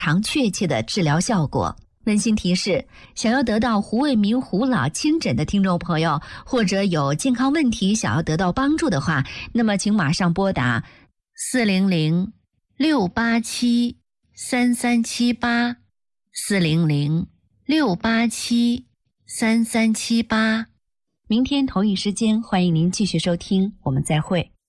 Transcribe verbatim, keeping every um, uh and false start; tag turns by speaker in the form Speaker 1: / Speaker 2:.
Speaker 1: 常确切的治疗效果。温馨提示：想要得到胡卫民胡老亲诊的听众朋友，或者有健康问题想要得到帮助的话，那么请马上拨打四零零六八七三三七八四零零六八七三三七八。明天同一时间，欢迎您继续收听，我们再会。